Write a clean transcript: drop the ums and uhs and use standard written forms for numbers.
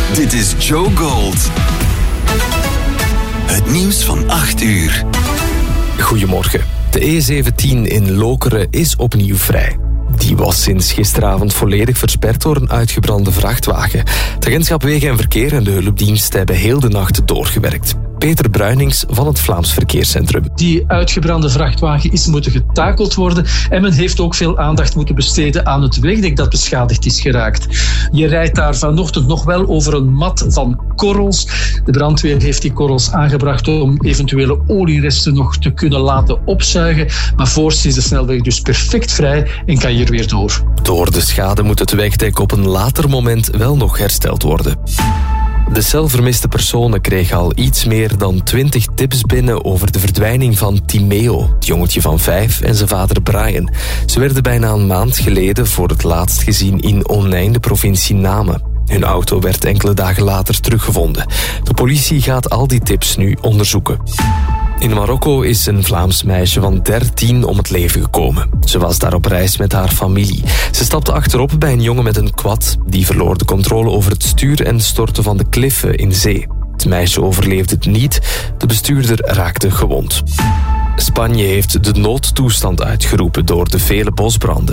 Dit is Joe Gold. Het nieuws van 8 uur. Goedemorgen. De E17 in Lokeren is opnieuw vrij. Die was sinds gisteravond volledig versperd door een uitgebrande vrachtwagen. Het agentschap Wegen en Verkeer en de hulpdiensten hebben heel de nacht doorgewerkt. Peter Bruinings van het Vlaams Verkeerscentrum. Die uitgebrande vrachtwagen is moeten getakeld worden en men heeft ook veel aandacht moeten besteden aan het wegdek dat beschadigd is geraakt. Je rijdt daar vanochtend nog wel over een mat van korrels. De brandweer heeft die korrels aangebracht om eventuele olieresten nog te kunnen laten opzuigen. Maar voorts is de snelweg dus perfect vrij en kan je er weer door. Door de schade moet het wegdek op een later moment wel nog hersteld worden. De cel vermiste personen kreeg al iets meer dan 20 tips binnen over de verdwijning van Timeo, het jongetje van 5 en zijn vader Brian. Ze werden bijna een maand geleden voor het laatst gezien in Onijn, de provincie Namen. Hun auto werd enkele dagen later teruggevonden. De politie gaat al die tips nu onderzoeken. In Marokko is een Vlaams meisje van 13 om het leven gekomen. Ze was daar op reis met haar familie. Ze stapte achterop bij een jongen met een quad. Die verloor de controle over het stuur en stortte van de kliffen in zee. Het meisje overleefde het niet. De bestuurder raakte gewond. Spanje heeft de noodtoestand uitgeroepen door de vele bosbranden.